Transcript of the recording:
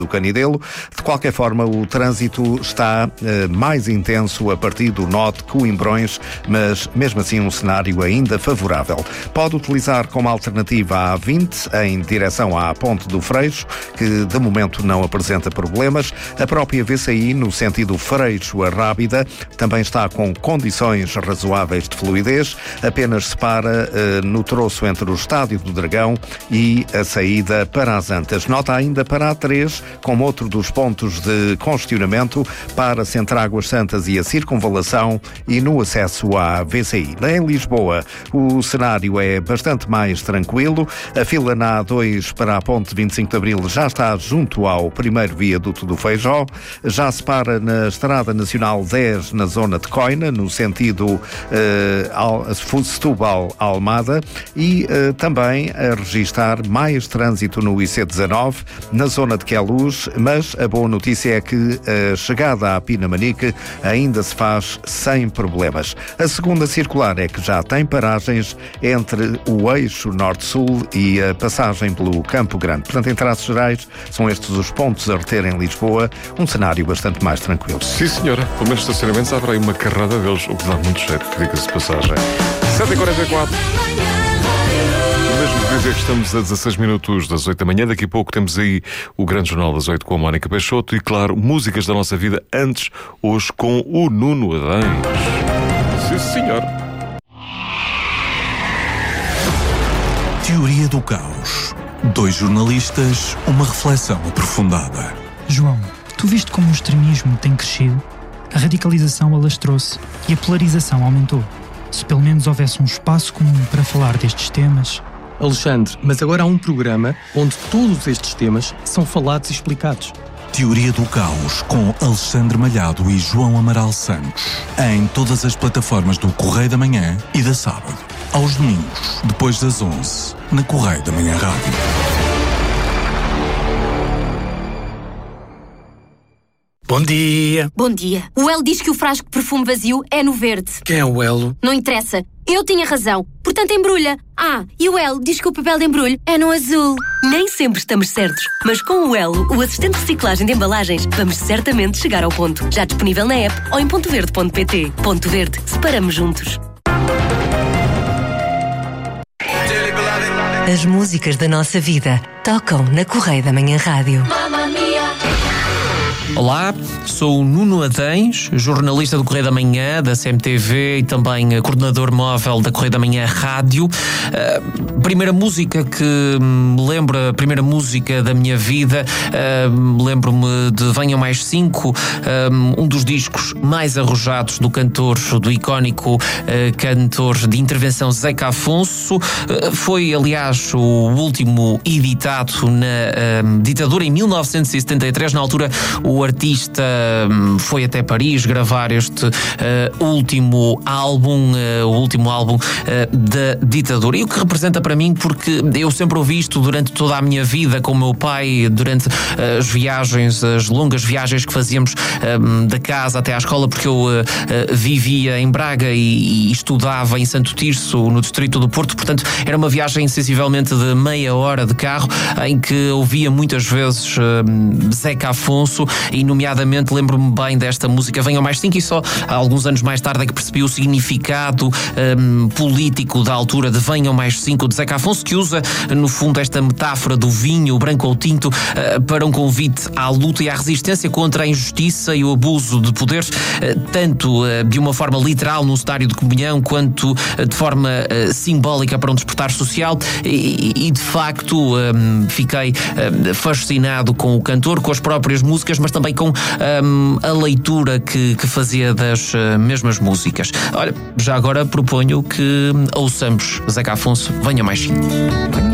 do Canidelo. De qualquer forma, o trânsito está mais intenso a partir do Norte, Coimbrões, mas mesmo assim um cenário ainda favorável. Pode utilizar como alternativa a A20 em direção à Ponte do Freixo, que de momento não apresenta problemas. A própria VCI, no sentido Freixo a Rábida, também está com condições razoáveis de fluidez, apenas se para no troço entre o Estádio do Dragão e a saída para as Antas. Nota ainda para a A3, como outro dos pontos de congestionamento, para-se entre Águas Santas e a Circunvalação e no acesso à VCI. Em Lisboa, o cenário é bastante mais tranquilo. A fila na A2 para a Ponte 25 de Abril já está junto ao primeiro viaduto do Feijó. Já se para na Estrada Nacional 10, na zona de Coina, no sentido Setúbal-Almada, e também a registar mais trânsito no IC19, na zona de Queluz, mas a boa notícia é que a chegada à Pinamanique ainda se faz sem problemas. A segunda circular é que já tem paragens entre o eixo Norte-Sul e a passagem pelo Campo Grande. Portanto, em traços gerais, são estes os pontos a reter em Lisboa, um cenário bastante mais tranquilo. Sim, senhora. Pelo menos estacionamentos haverá aí uma carrada deles, o que dá muito jeito, que diga-se de passagem. 7h44. Mesmo dizer que estamos a 16 minutos das 8 da manhã. Daqui a pouco temos aí o grande jornal das 8 com a Mónica Peixoto e, claro, músicas da nossa vida, antes, hoje com o Nuno Adães. Sim, senhor. Teoria do caos. 2 jornalistas, uma reflexão aprofundada. João, tu viste como o extremismo tem crescido? A radicalização alastrou-se e a polarização aumentou. Se pelo menos houvesse um espaço comum para falar destes temas... Alexandre, mas agora há um programa onde todos estes temas são falados e explicados. Teoria do caos com Alexandre Malhado e João Amaral Santos. Em todas as plataformas do Correio da Manhã e da Sábado. Aos domingos, depois das 11, na Correio da Manhã Rádio. Bom dia. Bom dia. O Elo diz que o frasco de perfume vazio é no verde. Quem é o Elo? Não interessa. Eu tinha razão. Portanto, embrulha. E o Elo diz que o papel de embrulho é no azul. Nem sempre estamos certos, mas com o Elo, o assistente de reciclagem de embalagens, vamos certamente chegar ao ponto. Já disponível na app ou em pontoverde.pt. Ponto Verde. Separamos juntos. As músicas da nossa vida tocam na Correio da Manhã Rádio. Olá, sou o Nuno Adães, jornalista do Correio da Manhã, da CMTV e também coordenador móvel da Correio da Manhã Rádio. Primeira música que me lembra, a primeira música da minha vida, lembro-me de Venham Mais 5, um dos discos mais arrojados do cantor, do icónico cantor de intervenção Zeca Afonso. Foi, aliás, o último editado na ditadura, em 1973. Na altura, o artista foi até Paris gravar este último álbum da ditadura. E o que representa para mim, porque eu sempre ouvi isto durante toda a minha vida com o meu pai, durante as viagens, as longas viagens que fazíamos da casa até à escola, porque eu vivia em Braga e estudava em Santo Tirso, no distrito do Porto. Portanto, era uma viagem sensivelmente de meia hora de carro, em que ouvia muitas vezes Zeca Afonso. E nomeadamente lembro-me bem desta música Venham Mais 5, e só há alguns anos mais tarde é que percebi o significado político da altura de Venham Mais 5 de Zeca Afonso, que usa no fundo esta metáfora do vinho, branco ou tinto, para um convite à luta e à resistência contra a injustiça e o abuso de poder, tanto de uma forma literal no cenário de comunhão, quanto de forma simbólica para um despertar social. E de facto fiquei fascinado com o cantor, com as próprias músicas, mas também com a leitura que fazia das mesmas músicas. Olha, já agora proponho que ouçamos Zeca Afonso, Venha Mais 5.